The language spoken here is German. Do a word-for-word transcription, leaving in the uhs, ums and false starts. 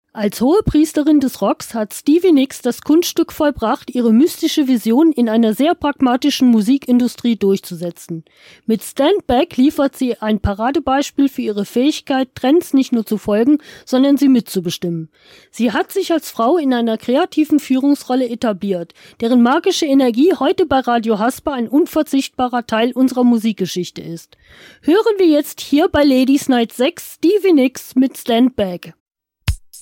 Als Hohepriesterin des Rocks hat Stevie Nicks das Kunststück vollbracht, ihre mystische Vision in einer sehr pragmatischen Musikindustrie durchzusetzen. Mit Stand Back liefert sie ein Paradebeispiel für ihre Fähigkeit, Trends nicht nur zu folgen, sondern sie mitzubestimmen. Sie hat sich als Frau in einer kreativen Führungsrolle etabliert, deren magische Energie heute bei Radio Haspa ein unverzichtbarer Teil unserer Musikgeschichte ist. Hören wir jetzt hier bei Ladies Night sechs Stevie Nicks mit Stand Back.